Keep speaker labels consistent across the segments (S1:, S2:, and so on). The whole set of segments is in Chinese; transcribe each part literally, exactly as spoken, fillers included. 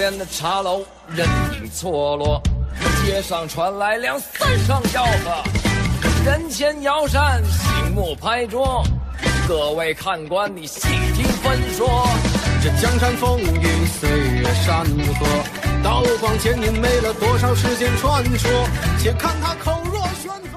S1: 边的茶楼人影错落，街上传来两三声吆喝，人前摇扇，醒目拍桌，各位看官你细听分说。
S2: 这江山风雨岁月山河，刀光剑影没了多少时间传说，且看他口若悬河。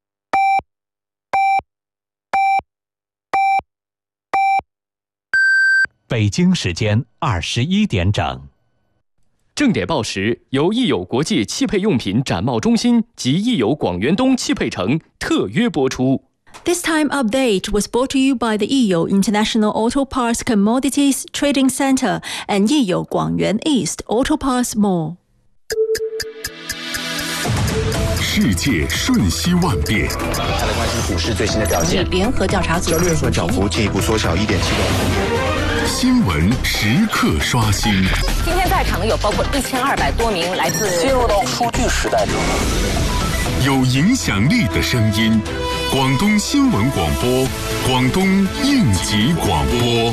S3: 北京时间二十一点整。
S4: 正点报时由益友国际汽配用品展贸中心及益友广元东汽配城特约播出。
S5: This time update was brought to you by the Yiyou International Auto Parts Commodities Trading Center and Yiyou Guangyuan East Auto Parts Mall.
S6: 世界瞬息万变，
S7: 大家关心股市最新的表现。
S5: 联合调查组
S7: 交易日份涨幅进一步缩小一点七个百分点。
S6: 新闻时刻刷新。
S8: 今天在场的有包括一千二百多名来自。
S7: 进入到数据时代之后，
S6: 有影响力的声音。广东新闻广播，广东应急广播。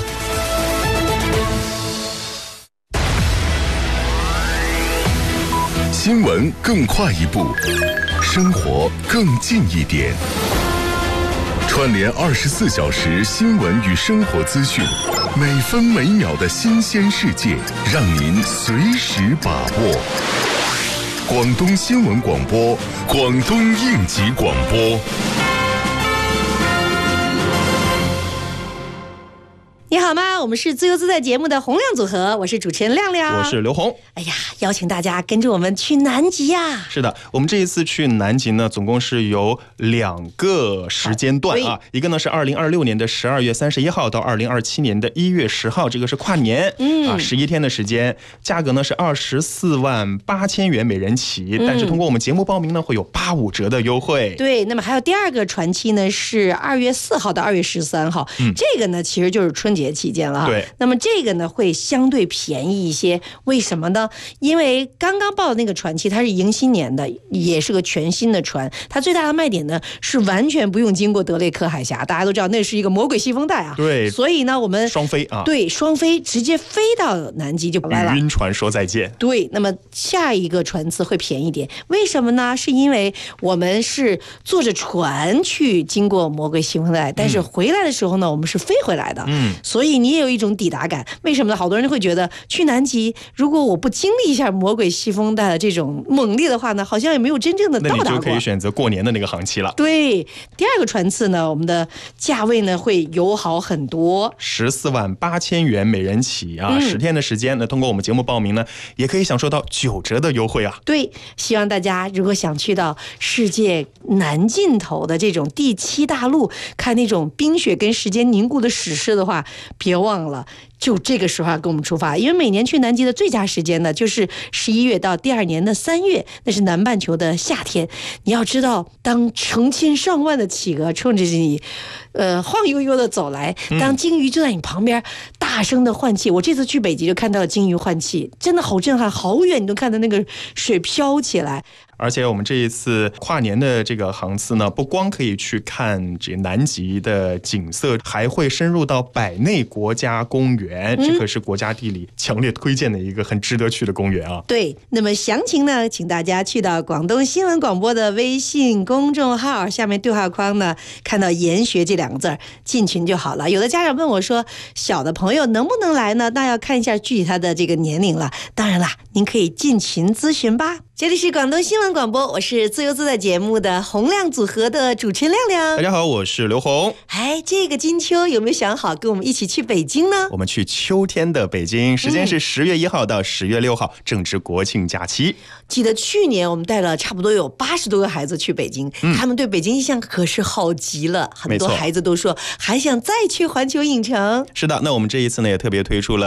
S6: 新闻更快一步，生活更近一点。串联二十四小时新闻与生活资讯，每分每秒的新鲜世界，让您随时把握。广东新闻广播，广东应急广播。
S9: 你好吗？我们是自由自在节目的洪亮组合，我是主持人亮亮，
S10: 我是刘红。
S9: 哎呀，邀请大家跟着我们去南极呀！
S10: 是的，我们这一次去南极呢，总共是有两个时间段啊，一个呢是二零二六年的十二月三十一号到二零二七年的一月十号，这个是跨年，嗯啊，十一天的时间，价格呢是二十四万八千元每人起，嗯、但是通过我们节目报名呢，会有八五折的优惠。
S9: 对，那么还有第二个船期呢是二月四号到二月十三号，嗯、这个呢其实就是春节期间了哈。
S10: 对，
S9: 那么这个呢会相对便宜一些，为什么呢？因为刚刚报的那个船期它是迎新年的，也是个全新的船，它最大的卖点呢是完全不用经过德雷克海峡，大家都知道那是一个魔鬼西风带啊。
S10: 对，
S9: 所以呢我们
S10: 双飞啊，
S9: 对，双飞直接飞到南极就来了，
S10: 与晕船说再见。
S9: 对，那么下一个船次会便宜点，为什么呢？是因为我们是坐着船去经过魔鬼西风带，但是回来的时候呢，我们是飞回来的，嗯，所以你也有一种抵达感。为什么呢？好多人会觉得去南极，如果我不经历一下魔鬼西风带的这种猛烈的话呢，好像也没有真正的到达过。
S10: 那你就可以选择过年的那个航期了。
S9: 对，第二个船次呢，我们的价位呢会友好很多，
S10: 十四万八千元每人起啊，十、嗯、天的时间。那通过我们节目报名呢，也可以享受到九折的优惠啊。
S9: 对，希望大家如果想去到世界南尽头的这种第七大陆，看那种冰雪跟时间凝固的史诗的话，别忘了。就这个时候跟我们出发，因为每年去南极的最佳时间呢，就是十一月到第二年的三月，那是南半球的夏天。你要知道，当成千上万的企鹅冲着你，呃，晃悠悠的走来，当鲸鱼就在你旁边大声的换气。我这次去北极就看到了鲸鱼换气，真的好震撼，好远你都看到那个水飘起来。
S10: 而且我们这一次跨年的这个航次呢，不光可以去看这南极的景色，还会深入到百内国家公园，嗯、这可是国家地理强烈推荐的一个很值得去的公园啊。
S9: 对，那么详情呢，请大家去到广东新闻广播的微信公众号，下面对话框呢看到研学这两个字，进群就好了。有的家长问我说，小的朋友能不能来呢？那要看一下具体他的这个年龄了。当然啦，您可以进群咨询吧。这里是广东新闻广播，我是自由自在节目的洪亮组合的主持人亮亮。
S10: 大家好，我是刘红。
S9: 哎，这个金秋有没有想好跟我们一起去北京呢？
S10: 我们去秋天的北京，时间是十月一号到十月六号，正值国庆假期。
S9: 记得去年我们带了差不多有八十多个孩子去北京，嗯、他们对北京印象可是好极了，很多孩子都说还想再去环球影城。
S10: 是的，那我们这一次呢也特别推出了